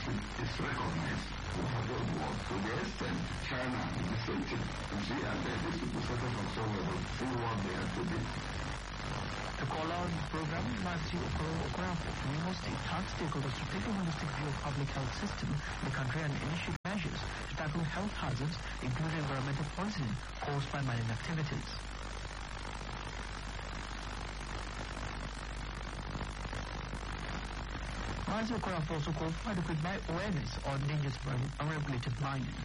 is recognized over the world. To the extent China is the same thing. You see, and these people suffer from somewhere, but see what they have to do. The call-out program, Matthew Okorafor from Imo State tasked stakeholders to take a holistic view of public health system in the country and initiate measures to tackle health hazards, including environmental poisoning caused by mining activities. Matthew Okorafor also called for adequate awareness on dangers of unregulated mining.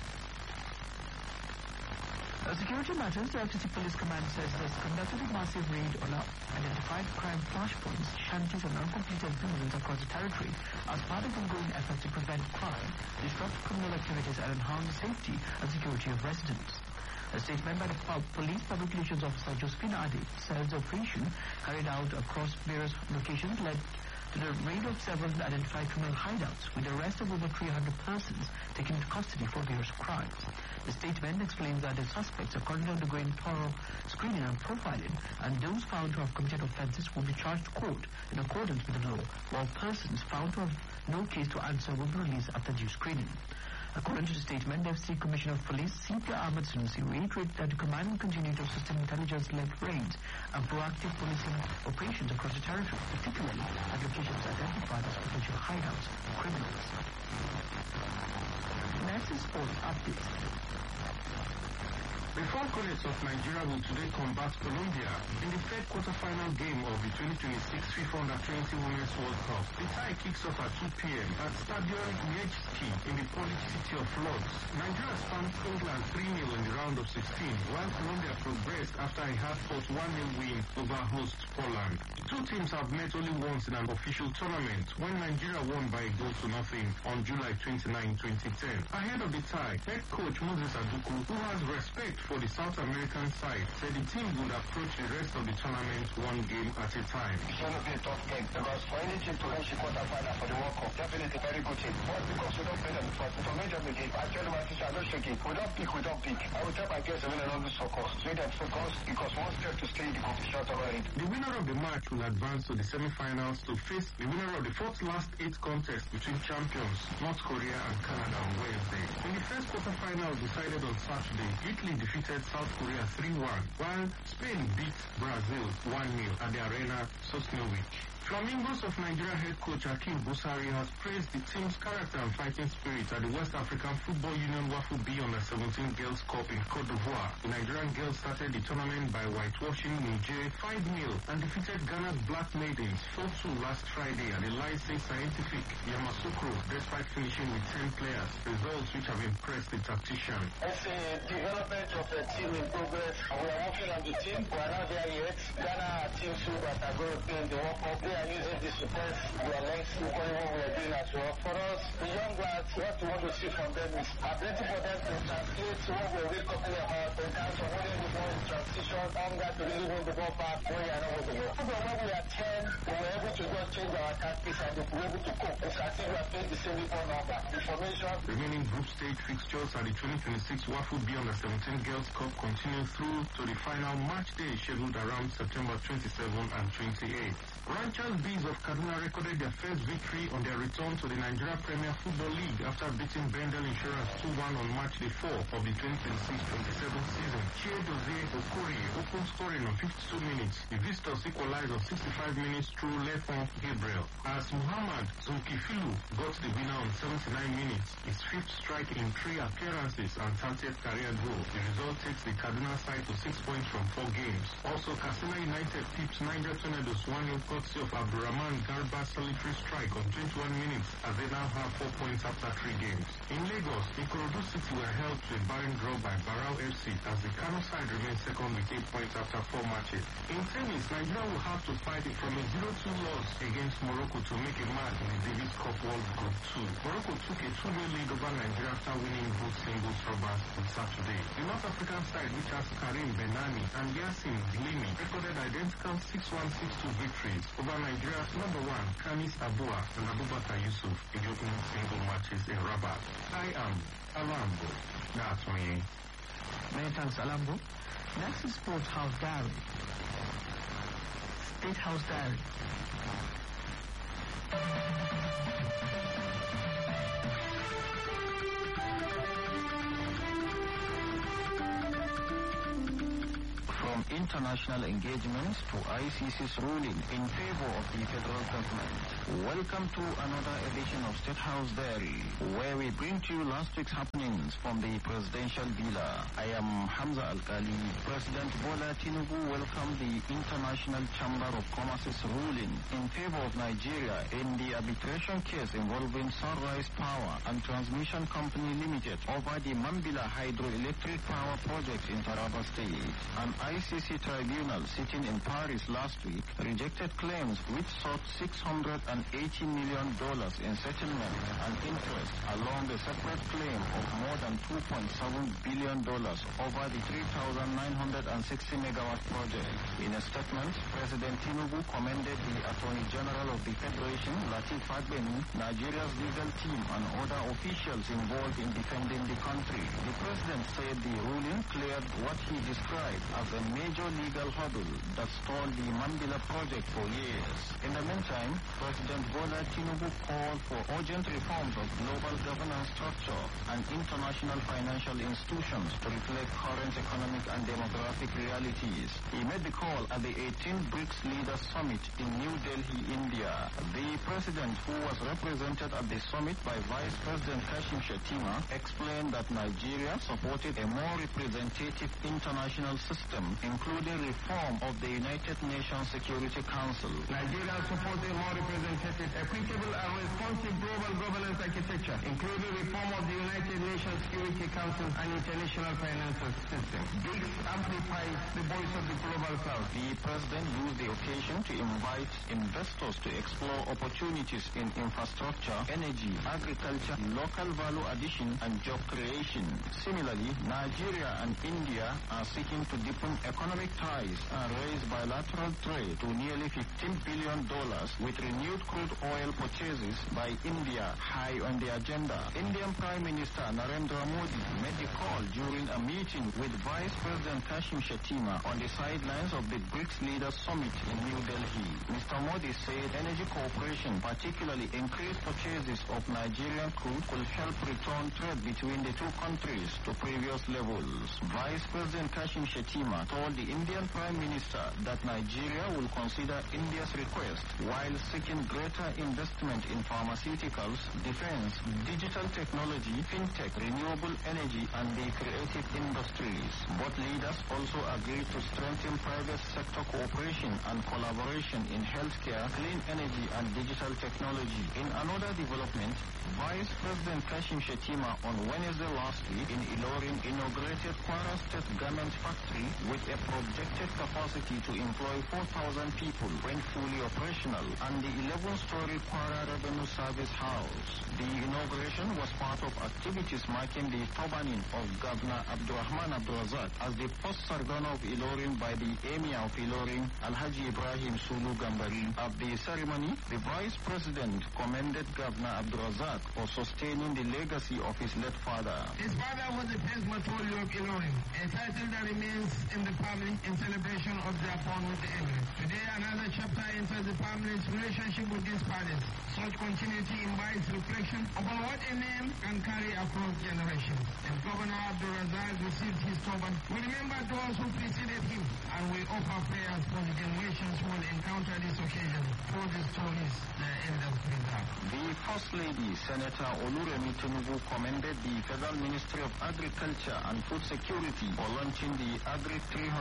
Security Matters, the FCC Police Command says it has conducted a massive raid on identified crime flashpoints, shanties and uncompleted buildings across the territory as part of ongoing efforts to prevent crime, disrupt criminal activities and enhance the safety and security of residents. A statement by the Police Public Relations Officer Josephine Ade says the operation carried out across various locations led to the raid of several identified criminal hideouts with the arrest of over 300 persons taken into custody for various crimes. The statement explains that the suspects are currently undergoing thorough screening and profiling, and those found to have committed offences will be charged to court in accordance with the law, while persons found to have no case to answer will be released after due screening. According to the statement, the FC Commissioner of Police, C.P. Ahmed Sunusi, reiterated that the command will continue to sustain intelligence-led raids and proactive policing operations across the territory, particularly at locations identified as potential hideouts for criminals. Next is sports updates. The Falconets of Nigeria will today combat Colombia in the third quarter-final game of the 2026 FIFA Under-20 Women's World Cup. The tie kicks off at 2 p.m. at Stadion Miejski in the Polish city of Lodz. Nigeria spanked England 3-0 in the round of 16, while Colombia progressed after a hard-fought 1-0 win over host Poland. The two teams have met only once in an official tournament, when Nigeria won by a goal to nothing on July 29, 2010. Ahead of the tie, head coach Moses Aduku, who has respect for the South American side, said the team would approach the rest of the tournament one game at a time. It's going to be a tough game because for any team to reach the quarterfinal for the World Cup, definitely a very good team. But because we don't play them before, it's a major game. I tell my teacher, I don't shake it. We don't pick. I will tell my girls to win another focus. Make them focus because one step to stay in the competition tournament. The winner of the match will advance to the semi-finals to face the winner of the fourth last 8 contest between champions North Korea and Canada on Wednesday. In the first quarter-final decided on Saturday, Italy defeated South Korea 3-1, while Spain beat Brazil 1-0 at the Arena Sosnowiec. Flamingos of Nigeria head coach Akim Busari has praised the team's character and fighting spirit at the West African Football Union Wafu B Under-17 Girls Cup in Cote d'Ivoire. The Nigerian girls started the tournament by whitewashing Niger 5-0 and defeated Ghana's Black Maidens 4-2 last Friday at the Lycée Scientific Yamoussoukro, despite finishing with 10 players, results which have impressed the tactician. It's a development of a team in progress. We are working on the team. We are not there yet. Ghana are teams that are going to play in the World Cup. They are using this to test their legs, equally what we are doing as well. For us, the young lads, what we want to see from them is ability for them to translate what we're really talking about in terms of winning the ball in transition, hunger to really win the ball back when you are not with the ball. But when we are 10, we were able to just change our tactics and we were able to cope. It's as if we are playing the same ball number. Information. Remaining group stage fixtures at the 2026 Wafu B Under-17 Girls Cup continue through to the final match day scheduled around September 27 and 28. Ranchers Bees of Kaduna recorded their first victory on their return to the Nigeria Premier Football League after beating Bendel Insurance 2-1 on March the 4th of the 2026-27 season. Chiedozie Okorie opened scoring on 52 minutes. The Visitors equalized on 65 minutes through Lefon Gabriel, as Muhammad Zulkifilu got the winner on 79 minutes, his 5th strike in 3 appearances and 30th career goal. The result takes the Kaduna side to 6 points from 4 games. Also, Katsina United tips Niger Tornadoes 1-0 courtesy of Abdurrahman Garba's solitary strike on 21 minutes, as they now have 4 points after 3 games. In Lagos, Ikorodu City were held to a barren draw by Barao FC as the Kano side remains second with 8 points after 4 matches. In tennis, Nigeria will have to fight it from a 0-2 loss against Morocco to make a mark in the Davis Cup World Group 2. Morocco took a 2-0 lead over Nigeria after winning both singles rubbers on Saturday. The North African side, which has Karim Benani and Yassin Glimi, recorded identical 6-1-6-2 victories over Nigeria's number 1, Kamis Abua and Abubakar Yusuf in the opening single matches in Rabat. I am Alambo. That's me. Many thanks, Alambo. Next is Sports House Diary. State House Diary. international engagements to ICC's ruling in favor of the federal government. Welcome to another edition of State House Diary, where we bring to you last week's happenings from the presidential villa. I am Hamza Al-Kali. President Bola Tinubu welcomed the International Chamber of Commerce's ruling in favor of Nigeria in the arbitration case involving Sunrise Power and Transmission Company Limited over the Mambila Hydroelectric Power Project in Taraba State. An ICC tribunal sitting in Paris last week rejected claims which sought $680 million in settlement and interest along a separate claim of more than $2.7 billion over the 3,960 megawatt project. In a statement, President Tinubu commended the Attorney General of the Federation, Lateef Fagbemi, Nigeria's legal team and other officials involved in defending the country. The President said the ruling cleared what he described as a major legal hurdle that stalled the Mambila project for years. In the meantime, President Bola Tinubu called for urgent reforms of global governance structure and international financial institutions to reflect current economic and demographic realities. He made the call at the 18th BRICS Leaders Summit in New Delhi, India. The President, who was represented at the summit by Vice President Kashim Shettima, explained that Nigeria supported a more representative international system, including reform of the United Nations Security Council. Nigeria supports a more representative, equitable and responsive global governance architecture, including reform of the United Nations Security Council and international financial system. BRICS amplifies the voice of the global south. The President used the occasion to invite investors to explore opportunities in infrastructure, energy, agriculture, local value addition, and job creation. Similarly, Nigeria and India are seeking to deepen economic ties and raise bilateral trade to nearly $15 billion with renewed crude oil purchases by India high on the agenda. Indian Prime Minister Narendra Modi made the call during a meeting with Vice President Kashim Shettima on the sidelines of the BRICS Leaders Summit in New Delhi. Mr. Modi said energy cooperation, particularly increased purchases of Nigerian crude, will help return trade between the two countries to previous levels. Vice President Kashim Shettima told the Indian Prime Minister that Nigeria will consider India's request while seeking greater investment in pharmaceuticals, defense, digital technology, fintech, renewable energy, and the creative industries. Both leaders also agreed to strengthen private sector cooperation and collaboration in healthcare, clean energy, and digital technology. In another development, Vice President Kashim Shettima on Wednesday last week in Ilorin inaugurated Kwara State Garment Factory with a projected capacity to employ 4,000 people when fully operational, and the 11-story Kwara Revenue Service House. The inauguration was part of activities marking the turbaning of Governor Abdurrahman Abdulrazak as the first Sargana of Ilorin by the Emir of Ilorin, Alhaji Ibrahim Sulu Gambari. At the ceremony, the Vice President commended Governor Abdulrazak for sustaining the legacy of his late father. His father was the first Matoli of Ilorin, a title that remains in the family in celebration of their bond with the Emirates. Today, another chapter enters the family's relationship with these fathers. Such continuity invites reflection upon what a name can carry across generations. As Governor Abdulrazak received his turban, we remember those who preceded him, and we offer prayers for the generations who will encounter this occasion through the stories their elders preserve. The First Lady, Senator Oluremi Tinubu, commended the Federal Ministry of Agriculture and Food Security for launching the Agri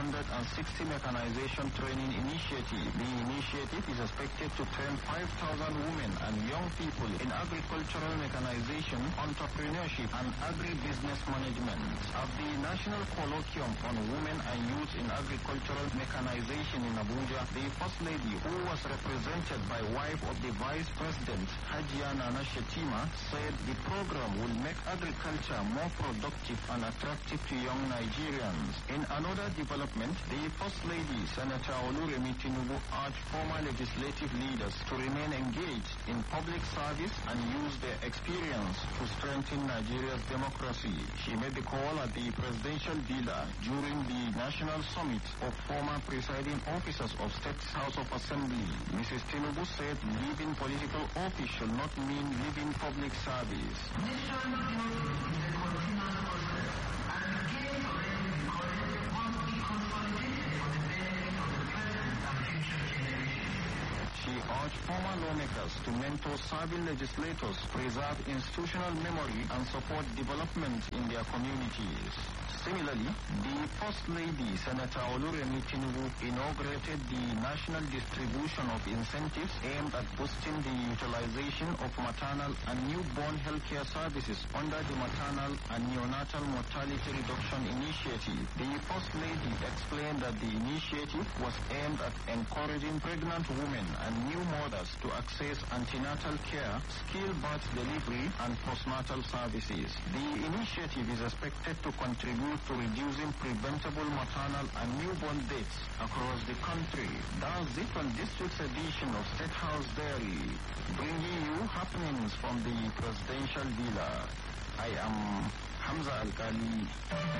360 Mechanization Training Initiative. The initiative is expected to train 5,000 women and young people in agricultural mechanization, entrepreneurship, and agribusiness management. At the National Colloquium on Women and Youth in Agricultural Mechanization in Abuja, the First Lady, who was represented by wife of the Vice President, Hajia Nana Shettima, said the program will make agriculture more productive and attractive to young Nigerians. In another development, the First Lady, Senator Oluremi Tinubu, urged former legislative leaders to remain engaged in public service and use their experience to strengthen Nigeria's democracy. She made the call at the presidential villa during the national summit of former presiding officers of State House of Assembly. Mrs. Tinubu said leaving political office should not mean leaving public service. Nation building is a continuous process, and the gains of it must be consolidated for the urged former lawmakers to mentor serving legislators, preserve institutional memory, and support development in their communities. Similarly, the First Lady, Senator Oluremi Tinubu, inaugurated the national distribution of incentives aimed at boosting the utilization of maternal and newborn healthcare services under the Maternal and Neonatal Mortality Reduction Initiative. The First Lady explained that the initiative was aimed at encouraging pregnant women and new mothers to access antenatal care, skilled birth delivery, and postnatal services. The initiative is expected to contribute to reducing preventable maternal and newborn deaths across the country. That's it on this week's edition of State House Diary, bringing you happenings from the presidential villa. I am Hamza Alkali.